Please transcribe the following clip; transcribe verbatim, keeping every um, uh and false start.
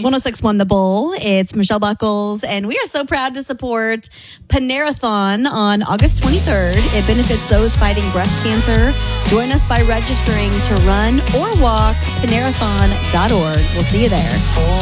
one oh six point one The Bull. It's Michelle Buckles, and we are so proud to support Panerathon on August twenty-third. It benefits those fighting breast cancer. Join us by registering to run or walk panerathon dot org. We'll see you there.